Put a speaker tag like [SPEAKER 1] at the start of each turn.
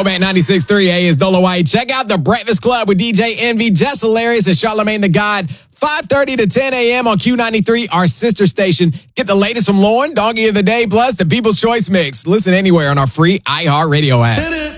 [SPEAKER 1] Throwback 96.3 A is Dolo White. Check out The Breakfast Club with DJ Envy, Jess Hilarious, and Charlamagne the God. 5:30 to 10 a.m. on Q93, our sister station. Get the latest from Lauren, Doggy of the Day, plus the People's Choice Mix. Listen anywhere on our free iHeartRadio app.